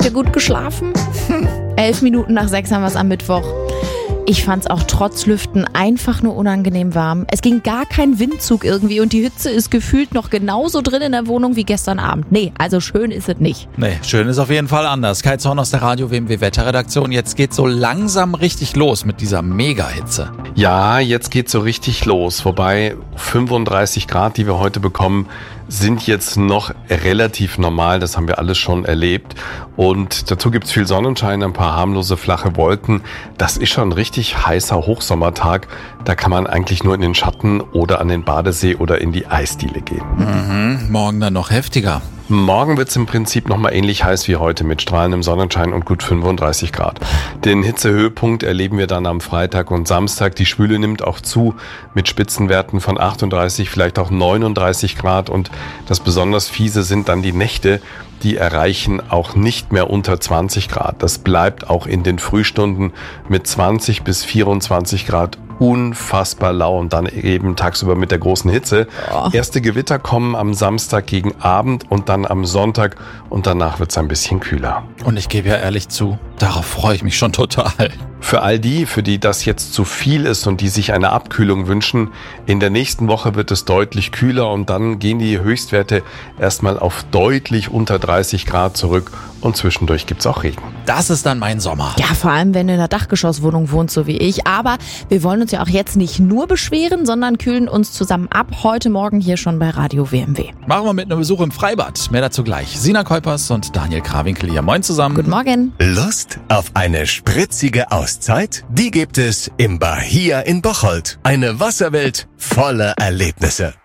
Habt ihr gut geschlafen? 11 Minuten nach 6 haben wir es am Mittwoch. Ich fand's auch trotz Lüften einfach nur unangenehm warm. Es ging gar kein Windzug irgendwie und die Hitze ist gefühlt noch genauso drin in der Wohnung wie gestern Abend. Nee, also schön ist es nicht. Nee, schön ist auf jeden Fall anders. Kai Zorn aus der Radio-WMW Wetterredaktion. Jetzt geht's so langsam richtig los mit dieser Mega-Hitze. Ja, jetzt geht's so richtig los. Wobei 35 Grad, die wir heute bekommen, sind jetzt noch relativ normal. Das haben wir alles schon erlebt. Und dazu gibt's viel Sonnenschein, ein paar harmlose flache Wolken. Das ist schon ein richtig heißer Hochsommertag. Da kann man eigentlich nur in den Schatten oder an den Badesee oder in die Eisdiele gehen. Morgen dann noch heftiger. Morgen wird's im Prinzip nochmal ähnlich heiß wie heute mit strahlendem Sonnenschein und gut 35 Grad. Den Hitzehöhepunkt erleben wir dann am Freitag und Samstag. Die Schwüle nimmt auch zu mit Spitzenwerten von 38, vielleicht auch 39 Grad. Und das besonders fiese sind dann die Nächte. Die erreichen auch nicht mehr unter 20 Grad. Das bleibt auch in den Frühstunden mit 20 bis 24 Grad unfassbar lau und dann eben tagsüber mit der großen Hitze. Erste Gewitter kommen am Samstag gegen Abend und dann am Sonntag und danach wird es ein bisschen kühler. Und ich gebe ja ehrlich zu, darauf freue ich mich schon total. Für all die, für die das jetzt zu viel ist und die sich eine Abkühlung wünschen, in der nächsten Woche wird es deutlich kühler und dann gehen die Höchstwerte erstmal auf deutlich unter 30 Grad zurück und zwischendurch gibt's auch Regen. Das ist dann mein Sommer. Ja, vor allem, wenn du in einer Dachgeschosswohnung wohnst, so wie ich. Aber wir wollen uns ja auch jetzt nicht nur beschweren, sondern kühlen uns zusammen ab. Heute Morgen hier schon bei Radio WMW. Machen wir mit einem Besuch im Freibad. Mehr dazu gleich. Sina Kuipers und Daniel Krawinkel hier. Moin zusammen. Guten Morgen. Lust auf eine spritzige Auszeit? Die gibt es im Bahia in Bocholt. Eine Wasserwelt voller Erlebnisse.